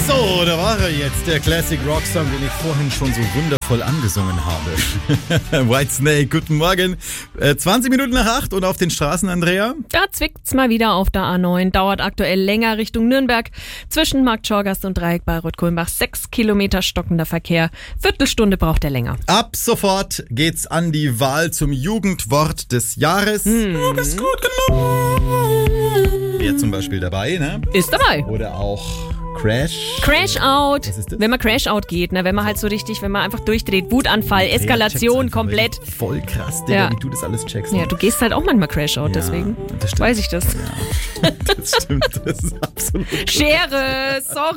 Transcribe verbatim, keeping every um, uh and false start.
So, da war er jetzt, der Classic Rock Song, den ich vorhin schon so wundervoll angesungen habe. Whitesnake, guten Morgen. Äh, zwanzig Minuten nach acht und auf den Straßen, Andrea? Da zwickt's mal wieder auf der A neun. Dauert aktuell länger Richtung Nürnberg. Zwischen Markt Schorgast und Dreieck Bayreuth-Kulmbach. Sechs Kilometer stockender Verkehr. Viertelstunde braucht er länger. Ab sofort geht's an die Wahl zum Jugendwort des Jahres. Hm. Oh, das ist gut genug. Wer zum Beispiel dabei, ne? Ist dabei. Oder auch Crash. Crash Out. Was ist das? Wenn man Crash Out geht, ne? Wenn man halt so richtig, wenn man einfach durchdreht. Wutanfall, Eskalation, einfach komplett. Voll krass, Digga, Ja. wie du das alles checkst. Ja, du gehst halt auch manchmal Crash Out, Ja, deswegen das stimmt. weiß ich das. Ja, das stimmt, das ist absolut. Schere, sorry.